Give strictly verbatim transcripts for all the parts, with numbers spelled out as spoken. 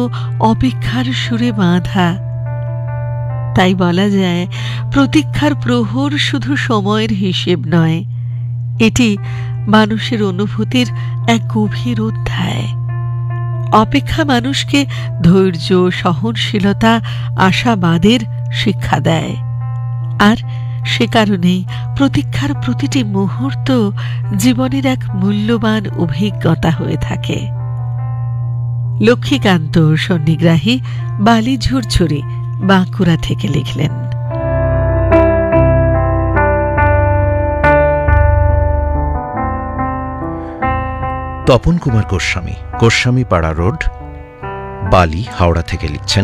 অপেক্ষার সুরে বাঁধা। তাই বলা যায় প্রতীক্ষার প্রহর শুধু সময়ের হিসেব নয়, এটি মানুষের অনুভূতির এক গভীর অধ্যায়। অপেক্ষা মানুষকে ধৈর্য, সহনশীলতা, আশাবাদের শিক্ষা দেয়। আর সে কারণেই প্রতীক্ষার প্রতিটি মুহূর্ত জীবনের এক মূল্যবান অভিজ্ঞতা হয়ে থাকে। লক্ষ্মীকান্ত সন্নিগ্রাহী, বালি ঝুরঝুরি, বাঁকুড়া থেকে লিখলেন। তপন কুমার গোস্বামী, গোস্বামী পাড়া রোড, বালি, হাওড়া থেকে লিখছেন,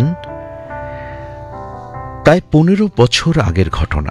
প্রায় পনেরো বছর আগের ঘটনা।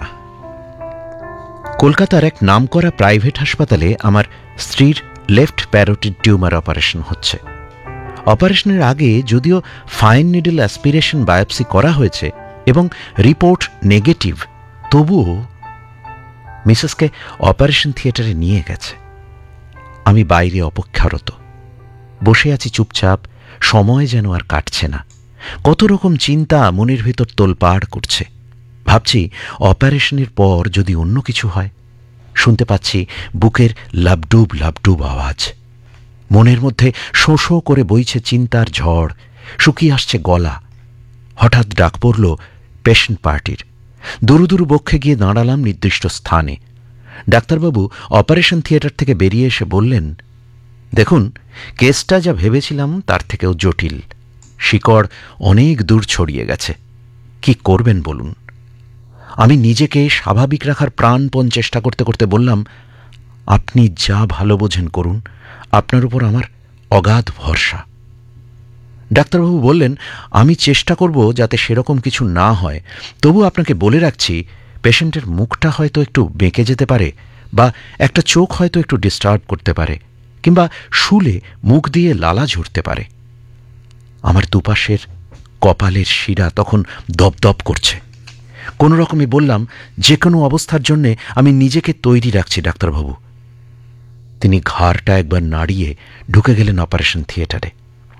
কলকাতার এক নামকরা প্রাইভেট হাসপাতালে আমার স্ত্রীর লেফট প্যারোটিড টিউমার অপারেশন হচ্ছে। অপারেশনের আগে যদিও ফাইন নিডল অ্যাসপিরেশন বায়োপসি করা হয়েছে এবং রিপোর্ট নেগেটিভ, তবুও মিসেসকে অপারেশন থিয়েটারে নিয়ে গেছে। আমি বাইরে অপেক্ষারত বসে আছি চুপচাপ, সময় যেন আর কাটছে না। কত রকম চিন্তা মনের ভেতর তোলপাড় করছে। ভাবছি অপারেশনের পর যদি অন্য কিছু হয়। শুনতে পাচ্ছি বুকের লাবডুব লাবডুব আওয়াজ। মনের মধ্যে শোঁ শোঁ করে বইছে চিন্তার ঝড়, শুকিয়ে আসছে গলা। হঠাৎ ডাক পড়ল পেশেন্ট পার্টির। দুরু দুরু বক্ষে গিয়ে দাঁড়ালাম নির্দিষ্ট স্থানে। ডাক্তারবাবু অপারেশন থিয়েটার থেকে বেরিয়ে এসে বললেন, দেখুন, কেসটা যা ভেবেছিলাম তার থেকেও জটিল। শিকড় অনেক দূর ছড়িয়ে গেছে। কি করবেন বলুন? আমি নিজেকে স্বাভাবিক রাখার প্রাণপণ চেষ্টা করতে করতে বললাম, আপনি যা ভালো বোঝেন করুন, আপনার উপর আমার অগাধ ভরসা। ডাক্তারবাবু বললেন, আমি চেষ্টা করব যাতে সেরকম কিছু না হয়। তবু আপনাকে বলে রাখছি, পেশেন্টের মুখটা হয়তো একটু বেঁকে যেতে পারে, বা একটা চোখ হয়তো একটু ডিস্টার্ব করতে পারে, কিংবা শুলে মুখ দিয়ে লালা ঝরতে পারে। আমার দুপাশের কপালের শিরা তখন দপদপ করছে। কোনো রকমে বললাম, যে কোনো অবস্থার জন্যে আমি নিজেকে তৈরি রাখছি ডাক্তারবাবু। তিনি ঘাড়টা একবার নাড়িয়ে ঢুকে গেলেন অপারেশন থিয়েটারে।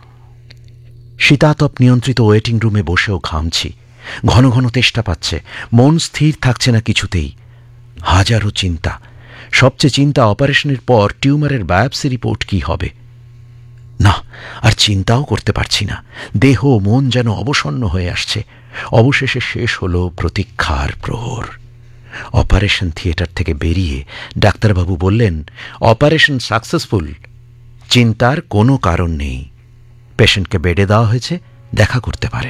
শীতাতপ নিয়ন্ত্রিত ওয়েটিং রুমে বসেও ঘামছি। ঘন ঘন তেষ্টা পাচ্ছে, মন স্থির থাকছে না কিছুতেই। হাজারো চিন্তা। সবচেয়ে চিন্তা অপারেশনের পর টিউমারের বায়োপসি রিপোর্ট কি হবে। না, আর চিন্তাও করতে পারছি না। দেহ মন যেন অবসন্ন হয়ে আসছে। অবশেষে শেষ হলো প্রতীক্ষার প্রহর। অপারেশন থিয়েটার থেকে বেরিয়ে ডাক্তারবাবু বললেন, অপারেশন সাকসেসফুল, চিন্তার কোনো কারণ নেই। পেশেন্টকে বেডে দেওয়া হয়েছে, দেখা করতে পারেন।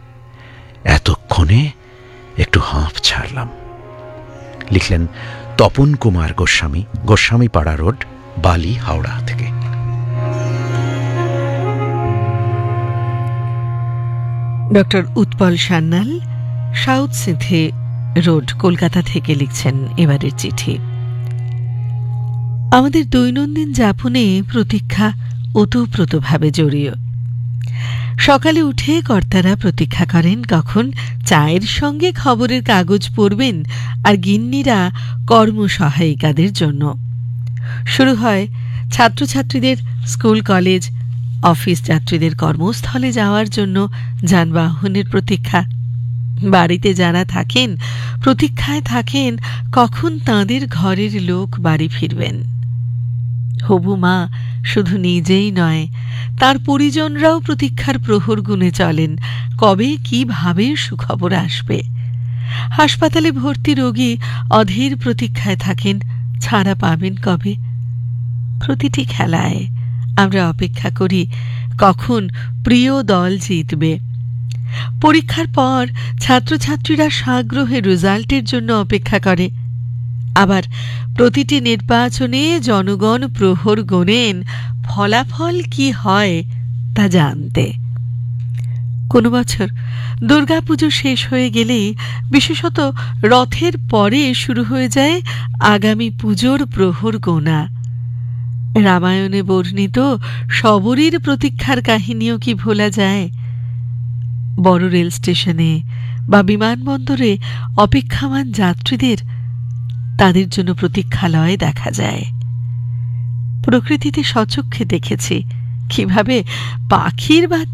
এতক্ষণে একটু হাঁফ ছাড়লাম। লিখলেন তপন কুমার গোস্বামী, গোস্বামী পাড়া রোড, বালি, হাওড়া থেকে। ডক্টর উৎপল সান্যাল, সাউথ সিথি রোড, কলকাতা থেকে লিখছেন এবারের চিঠি। আমাদের দৈনন্দিন যাপনে প্রতীক্ষা ওতপ্রোতভাবে জড়িয়ে। সকালে উঠে কর্তারা প্রতীক্ষা করেন কখন চায়ের সঙ্গে খবরের কাগজ পড়বেন, আর গিন্নিরা কর্মসহায়িকাদের জন্য। শুরু হয় ছাত্রছাত্রীদের স্কুল, কলেজ, অফিস যাত্রীদের কর্মস্থলে যাওয়ার জন্য যানবাহনের প্রতীক্ষা। বাড়িতে যারা থাকেন প্রতীক্ষায় থাকেন কখন তাঁদের ঘরের লোক বাড়ি ফিরবেন। হবু মা শুধু নিজেই নয়, তার পরিজনরাও প্রতীক্ষার প্রহর গুনে চলেন, কবে কিভাবে সুখবর আসবে। হাসপাতালে ভর্তি রোগী অধীর প্রতীক্ষায় থাকেন, ছাড়া পাবেন কবে। প্রতিটি খেলায় আমরা অপেক্ষা করি কখন প্রিয় দল জিতবে। পরীক্ষার পর ছাত্রছাত্রীরা সাগ্রহে রেজাল্টের জন্য অপেক্ষা করে। আবার প্রতিটি নির্বাচনে জনগণ প্রহর গোনেন ফলাফল কি হয় তা জানতে। কোনো বছর দুর্গাপুজো শেষ হয়ে গেলেই, বিশেষত রথের পরে, শুরু হয়ে যায় আগামী পুজোর প্রহর গোনা। রামায়ণে বর্ণিত শবরীর প্রতীক্ষার কাহিনীও কি ভোলা যায়? বড় রেল স্টেশনে বা বিমানবন্দরে অপেক্ষামান যাত্রীদের, তাদের জন্য প্রতীক্ষালয়ে দেখা যায়। প্রকৃতিতে স্বচক্ষে দেখেছি কিভাবে পাখির বাচ্চা